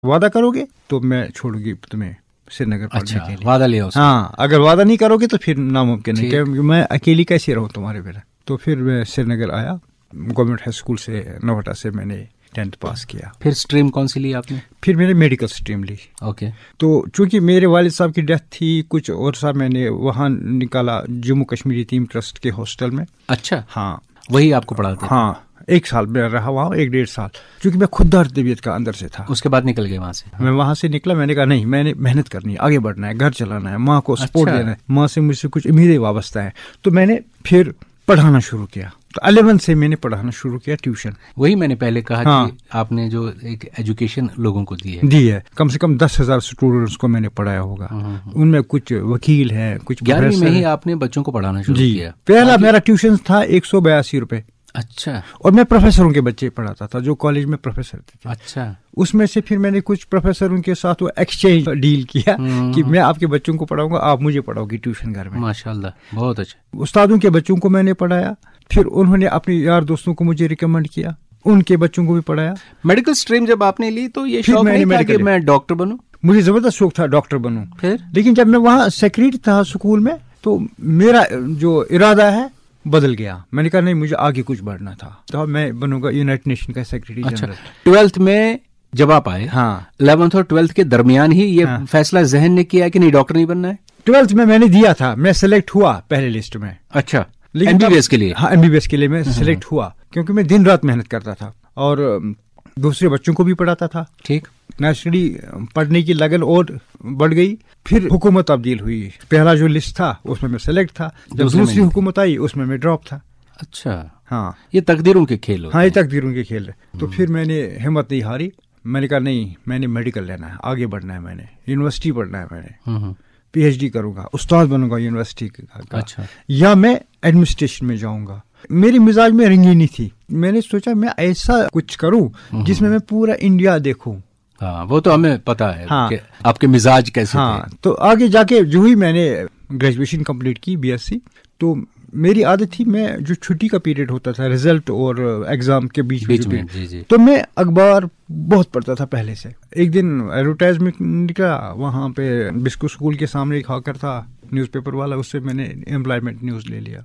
वादा करोगे तो मैं छोड़ूंगी तुम्हें श्रीनगर पढ़ने के लिए। वादा लिया उसने। हाँ, अगर वादा नहीं करोगे तो फिर नामुमकिन है, क्योंकि मैं अकेली कैसे रहूँ तुम्हारे बिना। तो फिर मैं श्रीनगर आया, गवर्नमेंट हाई स्कूल से नोएडा से मैंने 10th पास किया। फिर स्ट्रीम कौन सी ली आपने? फिर मैंने मेडिकल स्ट्रीम ली। ओके। तो चूंकि मेरे वालिद साहब की डेथ थी कुछ और सा, मैंने वहाँ निकाला जम्मू कश्मीर यतीम ट्रस्ट के हॉस्टल में। अच्छा। हाँ, वही आपको पढ़ाते? हाँ, 1 साल में रहा वहाँ, 1-1.5 साल, क्योंकि मैं खुददार तबीयत का अंदर से था। उसके बाद निकल गए वहाँ से? मैं वहाँ से निकला, मैंने कहा नहीं, मैंने मेहनत करनी है, आगे बढ़ना है, घर चलाना है, माँ को सपोर्ट देना है, माँ से मुझसे कुछ उम्मीदें वाबस्ता है। तो मैंने फिर पढ़ाना शुरू किया। तो 11 से मैंने पढ़ाना शुरू किया ट्यूशन। वही मैंने पहले कहा कि आपने जो एक एजुकेशन लोगों को दी है कम से कम 10,000 स्टूडेंट्स को मैंने पढ़ाया होगा। उनमें कुछ वकील हैं, कुछ 11वीं में ही आपने बच्चों को पढ़ाना शुरू किया? पहला मेरा ट्यूशन था 182 रुपए। अच्छा। और मैं प्रोफेसरों के बच्चे पढ़ाता था जो कॉलेज में प्रोफेसर थे। अच्छा। उसमें से फिर मैंने कुछ प्रोफेसरों के साथ वो एक्सचेंज डील किया कि मैं आपके बच्चों को पढ़ाऊंगा, आप मुझे पढ़ाओगी ट्यूशन घर में। माशाल्लाह, बहुत अच्छा। उस्तादों के बच्चों को मैंने पढ़ाया, फिर उन्होंने अपने यार दोस्तों को मुझे रिकमेंड किया, उनके बच्चों को भी पढ़ाया। मेडिकल स्ट्रीम जब आपने ली तो ये शौक नहीं था कि मैं डॉक्टर बनूं? मुझे जबरदस्त शौक था डॉक्टर बनूं। फिर लेकिन जब मैं वहाँ सेक्रेटरी था स्कूल में, तो मेरा जो इरादा है बदल गया। मैंने कहा नहीं, मुझे आगे कुछ बढ़ना था, तो मैं बनूंगा यूनाइटेड नेशन का सेक्रेटरी जनरल। 12th में जब आप आए, 11th और 12th के दरमियान ही ये फैसला जहन ने किया कि नहीं डॉक्टर नहीं बनना है? 12th में मैंने दिया था, मैं सिलेक्ट हुआ पहले लिस्ट में। अच्छा, एमबीबीएस के लिए? हाँ, एमबीबीएस के लिए मैं सिलेक्ट हुआ, क्योंकि मैं दिन रात मेहनत करता था और दूसरे बच्चों को भी पढ़ाता था। ठीक। नेचुरली पढ़ने की लगन और बढ़ गई। फिर हुकूमत तब्दील हुई, पहला जो लिस्ट था उसमें मैं सेलेक्ट था, जब दूसरी हुकूमत आई उसमें मैं ड्रॉप था। अच्छा। हाँ, ये तकदीरों के खेल होते हैं। हाँ, ये तकदीरों के खेल है। तो फिर मैंने हिम्मत नहीं हारी, मैंने कहा नहीं, मैंने मेडिकल लेना है, आगे बढ़ना है, मैंने यूनिवर्सिटी पढ़ना है, मैंने पीएचडी करूंगा, उस्ताद बनूंगा यूनिवर्सिटी का। अच्छा। या मैं एडमिनिस्ट्रेशन में जाऊंगा। मेरी मिजाज में रंगीनी थी, मैंने सोचा मैं ऐसा कुछ करूं जिसमें मैं पूरा इंडिया देखूं। हाँ, वो तो हमें पता है कि आपके मिजाज कैसे थे। तो आगे जाके जो ही मैंने ग्रेजुएशन कंप्लीट की बीएससी, तो मेरी आदत थी, मैं जो छुट्टी का पीरियड होता था रिजल्ट और एग्जाम के बीच में जी। तो मैं अखबार बहुत पढ़ता था पहले से। एक दिन एडवर्टाइजमेंट निकला, वहाँ पे बिस्कुट स्कूल के सामने एक हॉकर था न्यूज़पेपर वाला, उससे मैंने एम्प्लॉयमेंट न्यूज़ ले लिया,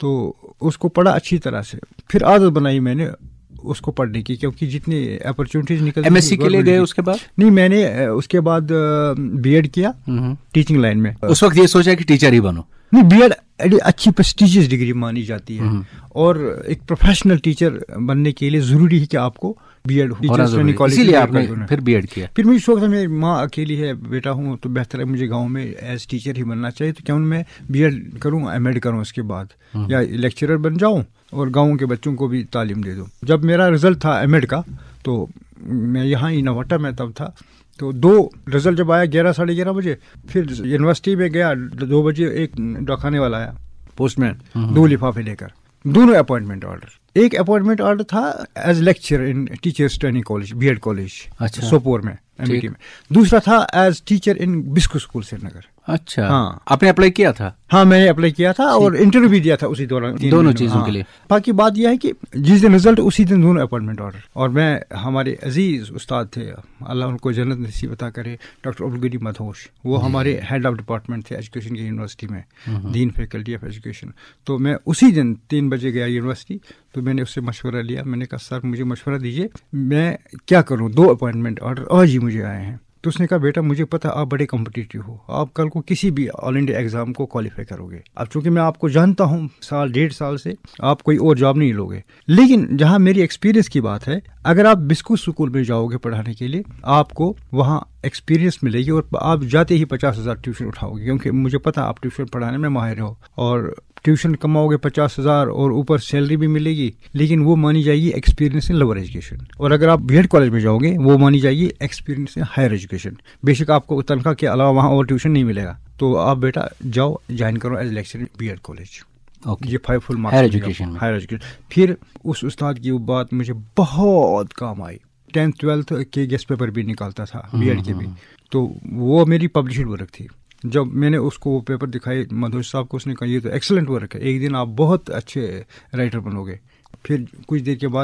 तो उसको पढ़ा अच्छी तरह से। फिर आदत बनाई मैंने उसको पढ़ने की, क्योंकि जितनी अपॉर्चुनिटीज निकलती। एमएससी के लिए गए उसके बाद? नहीं, मैंने उसके बाद बीएड किया टीचिंग लाइन में। उस वक्त ये सोचा कि टीचर ही बनो? नहीं, बीएड अच्छी प्रेस्टिजियस डिग्री मानी जाती है और एक प्रोफेशनल टीचर बनने के लिए जरूरी है कि आपको बीएड हो। इसीलिए आपने फिर बीएड किया? फिर मुझे शौक था, मेरी माँ अकेली है, बेटा हूँ, तो बेहतर है मुझे गांव में एज टीचर ही बनना चाहिए। तो क्यों मैं बीएड करूँ, एमएड करूँ उसके बाद, या लेक्चरर बन जाऊँ और गाँव के बच्चों को भी तालीम दे दूँ। जब मेरा रिजल्ट था एमएड का, तो मैं यहाँ ही नवाटा में तब था, तो 2 रिजल्ट जब आया 11 साढ़े 11 बजे, फिर यूनिवर्सिटी में गया 2 बजे, एक डॉकाने वाला आया पोस्टमैन 2 लिफाफे लेकर, दोनों अपॉइंटमेंट ऑर्डर। एक अपॉइंटमेंट ऑर्डर था as lecture in teachers training college, BEd college Sopore में, एमबीटी में। दूसरा था एज टीचर इन बिस्कुट स्कूल श्रीनगर। अच्छा। हाँ, आपने अप्लाई किया था? हाँ, मैंने अप्लाई किया था और इंटरव्यू भी दिया था उसी दौरान, दोनों चीजों के लिए। बाकी बात यह है कि जिस दिन रिजल्ट उसी दिन दोनों अपॉइंटमेंट ऑर्डर। और मैं, हमारे अजीज उस्ताद थे, अल्लाह उनको जन्नत नसीब अता करे, डॉक्टर अब्दुल गनी मदहोश, वो हमारे हेड ऑफ डिपार्टमेंट थे एजुकेशन की यूनिवर्सिटी में, डीन फैकल्टी ऑफ एजुकेशन। तो मैं उसी दिन 3 बजे गया यूनिवर्सिटी, तो मैंने उससे मशवरा लिया। मैंने कहा सर मुझे मशवरा दीजिए, मैं क्या करूँ, 2 अपॉइंटमेंट ऑर्डर आज ही मुझे आए हैं। तो उसने कहा बेटा मुझे पता आप बड़े कॉम्पिटिटिव हो, आप कल को किसी भी ऑल इंडिया एग्जाम को क्वालिफाई करोगे। अब चूंकि मैं आपको जानता हूँ साल 1.5 साल से, आप कोई और जॉब नहीं लोगे। लेकिन जहाँ मेरी एक्सपीरियंस की बात है, अगर आप बिस्कुट स्कूल में जाओगे पढ़ाने के लिए, आपको वहाँ एक्सपीरियंस मिलेगी और आप जाते ही 50,000 ट्यूशन उठाओगे, क्योंकि मुझे पता आप ट्यूशन पढ़ाने में माहिर हो और ट्यूशन कमाओगे 50,000 और ऊपर सैलरी भी मिलेगी, लेकिन वो मानी जाएगी एक्सपीरियंस इन लोअर एजुकेशन। और अगर आप बीएड कॉलेज में जाओगे, वो मानी जाएगी एक्सपीरियंस इन हायर एजुकेशन। बेशक आपको तनख्वाह के अलावा वहाँ और ट्यूशन नहीं मिलेगा, तो आप बेटा जाओ ज्वाइन करो as lecture in BEd college. ये 5 फुल मार्क्स हायर एजुकेशन। फिर उस उस्ताद की वो बात मुझे बहुत काम आई। 10th 12th के गेस्ट पेपर भी निकालता था बीएड के भी, तो वो मेरी पब्लिश्ड वर्क थी। जब मैंने उसको वो पेपर दिखाए मधोश साहब को, उसने कहा ये तो एक्सीलेंट वर्क है, एक दिन आप बहुत अच्छे राइटर बनोगे। फिर कुछ देर के बाद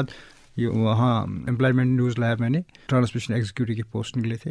वहाँ एम्प्लॉयमेंट न्यूज़ लाया मैंने, ट्रांसमिशन एग्जीक्यूटिव की पोस्ट निकले थे।